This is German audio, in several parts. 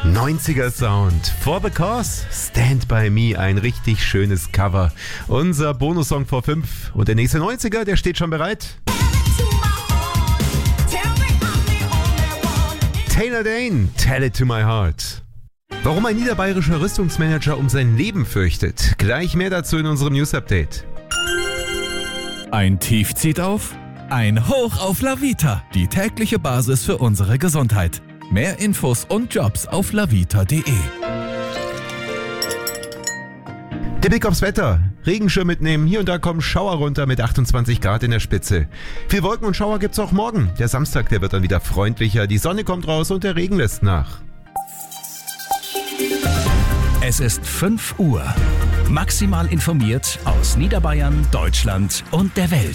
90er Sound. For the Cause, Stand By Me, ein richtig schönes Cover. Unser Bonussong vor 5. Und der nächste 90er, der steht schon bereit. Taylor Dane, Tell It To My Heart. Warum ein niederbayerischer Rüstungsmanager um sein Leben fürchtet. Gleich mehr dazu in unserem News-Update. Ein Tief zieht auf, ein Hoch auf Lavita, die tägliche Basis für unsere Gesundheit. Mehr Infos und Jobs auf lavita.de. Der Blick aufs Wetter. Regenschirm mitnehmen, hier und da kommen Schauer runter mit 28 Grad in der Spitze. Viel Wolken und Schauer gibt's auch morgen. Der Samstag, der wird dann wieder freundlicher, die Sonne kommt raus und der Regen lässt nach. Es ist 5 Uhr. Maximal informiert aus Niederbayern, Deutschland und der Welt.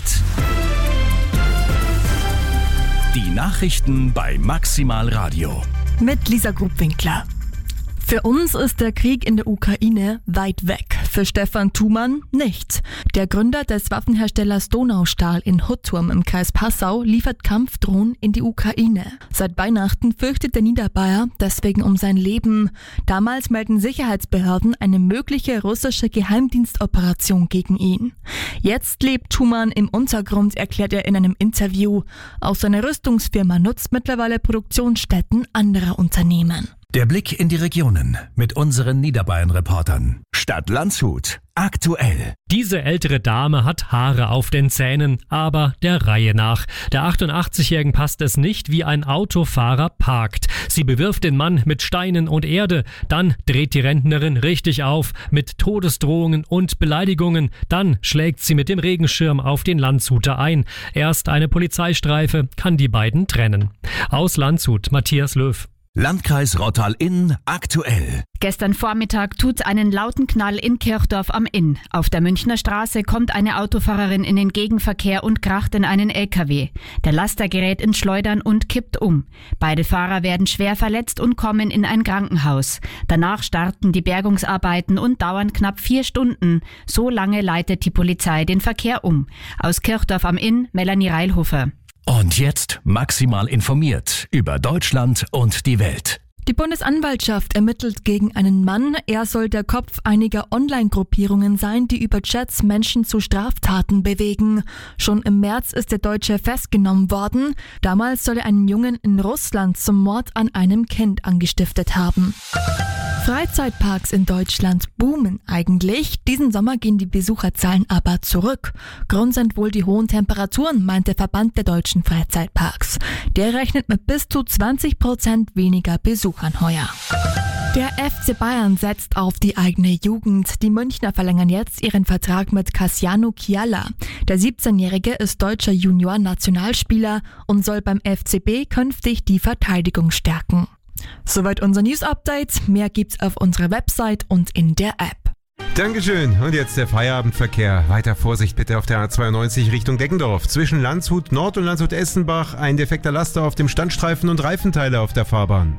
Die Nachrichten bei Maximal Radio. Mit Lisa Grubwinkler. Für uns ist der Krieg in der Ukraine weit weg. Für Stefan Thumann nicht. Der Gründer des Waffenherstellers Donaustahl in Hutturm im Kreis Passau liefert Kampfdrohnen in die Ukraine. Seit Weihnachten fürchtet der Niederbayer deswegen um sein Leben. Damals melden Sicherheitsbehörden eine mögliche russische Geheimdienstoperation gegen ihn. Jetzt lebt Thumann im Untergrund, erklärt er in einem Interview. Auch seine Rüstungsfirma nutzt mittlerweile Produktionsstätten anderer Unternehmen. Der Blick in die Regionen mit unseren Niederbayern-Reportern. Stadt Landshut. Aktuell. Diese ältere Dame hat Haare auf den Zähnen, aber der Reihe nach. Der 88-Jährigen passt es nicht, wie ein Autofahrer parkt. Sie bewirft den Mann mit Steinen und Erde. Dann dreht die Rentnerin richtig auf mit Todesdrohungen und Beleidigungen. Dann schlägt sie mit dem Regenschirm auf den Landshuter ein. Erst eine Polizeistreife kann die beiden trennen. Aus Landshut, Matthias Löw. Landkreis Rottal-Inn aktuell. Gestern Vormittag tut einen lauten Knall in Kirchdorf am Inn. Auf der Münchner Straße kommt eine Autofahrerin in den Gegenverkehr und kracht in einen LKW. Der Laster gerät ins Schleudern und kippt um. Beide Fahrer werden schwer verletzt und kommen in ein Krankenhaus. Danach starten die Bergungsarbeiten und dauern knapp 4 Stunden. So lange leitet die Polizei den Verkehr um. Aus Kirchdorf am Inn, Melanie Reilhofer. Und jetzt maximal informiert über Deutschland und die Welt. Die Bundesanwaltschaft ermittelt gegen einen Mann. Er soll der Kopf einiger Online-Gruppierungen sein, die über Chats Menschen zu Straftaten bewegen. Schon im März ist der Deutsche festgenommen worden. Damals soll er einen Jungen in Russland zum Mord an einem Kind angestiftet haben. Freizeitparks in Deutschland boomen eigentlich. Diesen Sommer gehen die Besucherzahlen aber zurück. Grund sind wohl die hohen Temperaturen, meint der Verband der deutschen Freizeitparks. Der rechnet mit bis zu 20% weniger Besuchern heuer. Der FC Bayern setzt auf die eigene Jugend. Die Münchner verlängern jetzt ihren Vertrag mit Cassiano Chiala. Der 17-Jährige ist deutscher Junior-Nationalspieler und soll beim FCB künftig die Verteidigung stärken. Soweit unser News-Update. Mehr gibt's auf unserer Website und in der App. Dankeschön. Und jetzt der Feierabendverkehr. Weiter Vorsicht bitte auf der A92 Richtung Deggendorf. Zwischen Landshut Nord und Landshut Essenbach ein defekter Laster auf dem Standstreifen und Reifenteile auf der Fahrbahn.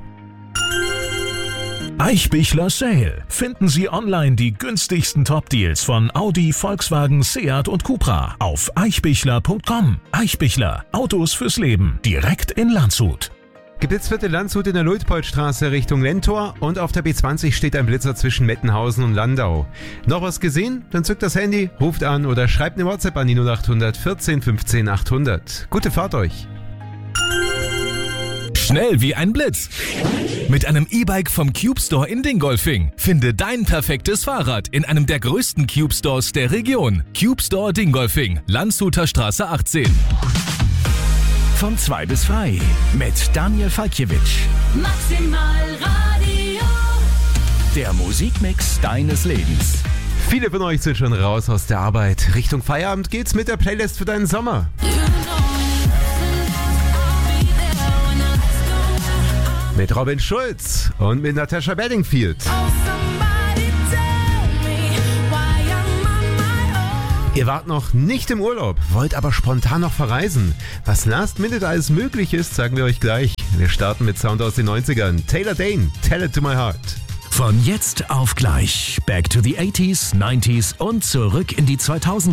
Eichbichler Sale. Finden Sie online die günstigsten Top-Deals von Audi, Volkswagen, Seat und Cupra auf eichbichler.com. Eichbichler. Autos fürs Leben. Direkt in Landshut. Geblitzte Landshut in der Luitpoldstraße Richtung Lentor und auf der B20 steht ein Blitzer zwischen Mettenhausen und Landau. Noch was gesehen? Dann zückt das Handy, ruft an oder schreibt eine WhatsApp an die 0800 14 15 800. Gute Fahrt euch! Schnell wie ein Blitz. Mit einem E-Bike vom Cube Store in Dingolfing. Finde dein perfektes Fahrrad in einem der größten Cube Stores der Region. Cube Store Dingolfing, Landshuter Straße 18. Von 2 bis 3 mit Daniel Falkiewicz. Maximal Radio. Der Musikmix deines Lebens. Viele von euch sind schon raus aus der Arbeit. Richtung Feierabend geht's mit der Playlist für deinen Sommer. Mit Robin Schulz und mit Natasha Bedingfield. Ihr wart noch nicht im Urlaub, wollt aber spontan noch verreisen. Was Last Minute alles möglich ist, sagen wir euch gleich. Wir starten mit Sound aus den 90ern. Taylor Dane, Tell It To My Heart. Von jetzt auf gleich. Back to the 80s, 90s und zurück in die 2000er.